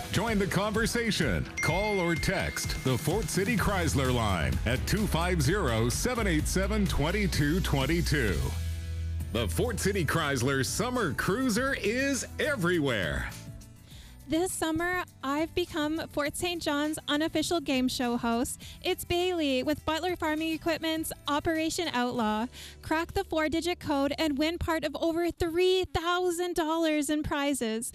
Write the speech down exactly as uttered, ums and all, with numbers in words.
Join the conversation. Call or text the Fort City Chrysler line at two five zero, seven eight seven, two two two two. The Fort City Chrysler Summer Cruiser is everywhere. This summer, I've become Fort Saint John's unofficial game show host. It's Bailey with Butler Farming Equipment's Operation Outlaw. Crack the four-digit code and win part of over three thousand dollars in prizes.